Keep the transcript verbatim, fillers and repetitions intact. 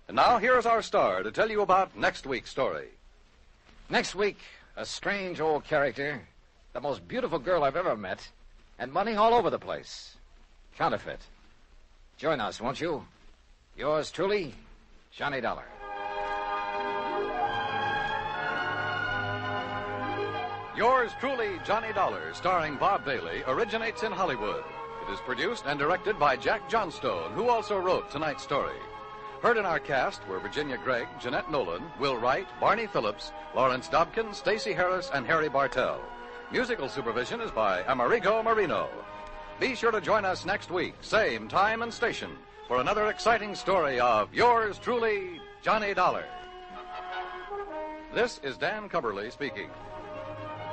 And now, here's our star to tell you about next week's story. Next week, a strange old character, the most beautiful girl I've ever met, and money all over the place. Counterfeit. Join us, won't you? Yours truly, Johnny Dollar. Yours truly, Johnny Dollar, starring Bob Bailey, originates in Hollywood. It is produced and directed by Jack Johnstone, who also wrote tonight's story. Heard in our cast were Virginia Gregg, Jeanette Nolan, Will Wright, Barney Phillips, Lawrence Dobkin, Stacey Harris, and Harry Bartell. Musical supervision is by Amerigo Marino. Be sure to join us next week, same time and station, for another exciting story of Yours truly, Johnny Dollar. This is Dan Cumberly speaking.